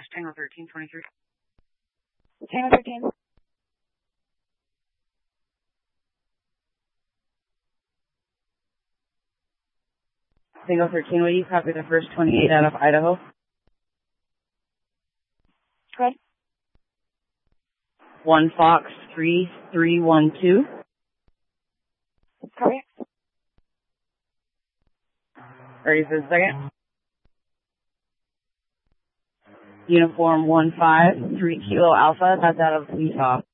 Tango 1323. Tango 13. Tango 13, will you copy the first 28 out of Idaho? Good. 1 Fox 3312. Correct. Ready for the second? Uniform 153 Kilo Alpha, that's out of Utah.